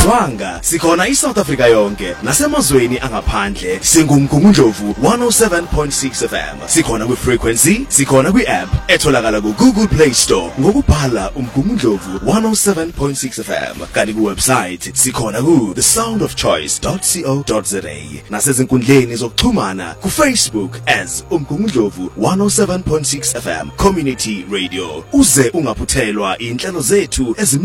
Sikhona South Africa yonke nasemazweni angaphandle singumgungundlovu 107.6 FM. Sikhona ku frequency, sikhona ku app etholakala ku Google Play Store ngokubhala umgungundlovu 107.6 FM. Kanti ku website sikhona ku thesoundofchoice.co.za. Nasezinkundleni zokuxhumana ku Facebook as umgungundlovu 107.6 FM Community Radio. Uze ungaphuthelwa inhlelo zethu